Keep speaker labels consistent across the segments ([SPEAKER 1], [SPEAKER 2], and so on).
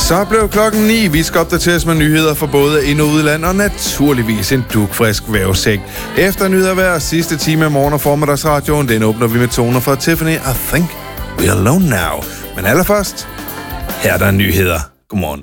[SPEAKER 1] Så blev klokken 9. Vi skal opdateres med nyheder fra både ind- og udland, og naturligvis en dugfrisk vævesæk. Efter nyheder hver sidste time af morgen- og formiddagsradioen, den åbner vi med toner fra Tiffany. I think we're alone now. Men allerførst, her er der nyheder. Godmorgen.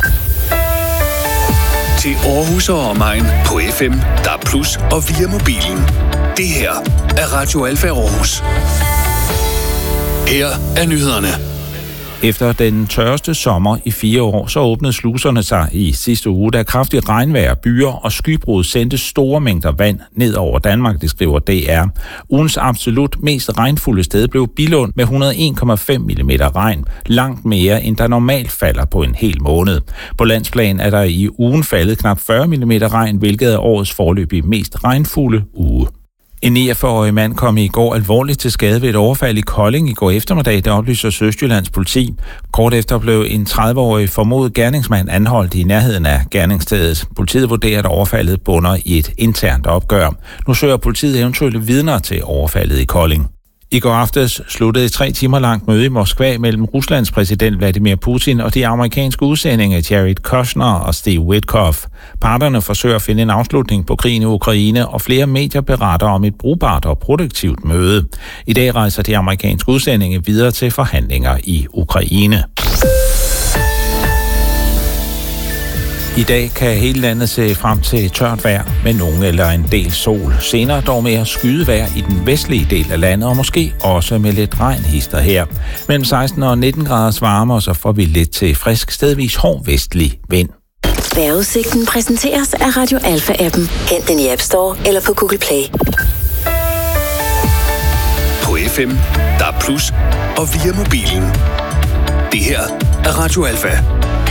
[SPEAKER 2] Til Aarhus og omegn på FM, DAB+ og via mobilen. Det her er Radio Alfa Aarhus. Her er nyhederne.
[SPEAKER 3] Efter den tørreste sommer i 4 år, så åbnede sluserne sig i sidste uge, da kraftigt regnvejr, byer og skybrud sendte store mængder vand ned over Danmark, det skriver DR. Ugens absolut mest regnfulde sted blev Billund med 101,5 mm regn, langt mere end der normalt falder på en hel måned. På landsplan er der i ugen faldet knap 40 mm regn, hvilket er årets foreløbig mest regnfulde uge. En 49-årig mand kom i går alvorligt til skade ved et overfald i Kolding i går eftermiddag, det oplyser Sydjyllands politi. Kort efter blev en 30-årig formodet gerningsmand anholdt i nærheden af gerningsstedet. Politiet vurderer, at overfaldet bunder i et internt opgør. Nu søger politiet eventuelle vidner til overfaldet i Kolding. I går aftes sluttede et 3 timer langt møde i Moskva mellem Ruslands præsident Vladimir Putin og de amerikanske udsendinge Jared Kushner og Steve Witkoff. Parterne forsøger at finde en afslutning på krigen i Ukraine, og flere medier beretter om et brugbart og produktivt møde. I dag rejser de amerikanske udsendinge videre til forhandlinger i Ukraine. I dag kan hele landet se frem til tørt vejr med nogen eller en del sol. Senere dog mere skydevejr i den vestlige del af landet, og måske også med lidt regnhister her. Mellem 16 og 19 graders varme, og så får vi lidt til frisk, stedvis hård vestlig vind.
[SPEAKER 4] Vejrudsigten præsenteres af Radio Alfa-appen. Hent den i App Store eller på Google Play.
[SPEAKER 2] På FM, DAB+ og via mobilen. Det her er Radio Alfa.